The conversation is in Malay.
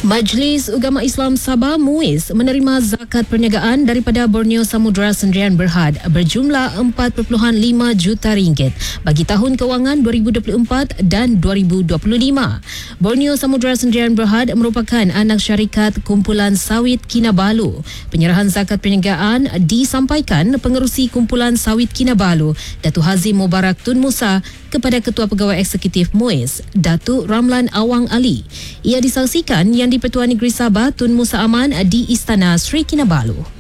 Majlis Ugama Islam Sabah MUIS menerima zakat perniagaan daripada Borneo Samudra Sendirian Berhad berjumlah 4.5 juta ringgit bagi tahun kewangan 2024 dan 2025. Borneo Samudra Sendirian Berhad merupakan anak syarikat Kumpulan Sawit Kinabalu. Penyerahan zakat perniagaan disampaikan Pengerusi Kumpulan Sawit Kinabalu, Datuk Hazim Mubarak Tun Musa, kepada Ketua Pegawai Eksekutif MUIS, Datuk Ramlan Awang Ali. Ia disaksikan Yang di-Pertuan Negeri Sabah Tun Musa Aman di Istana Sri Kinabalu.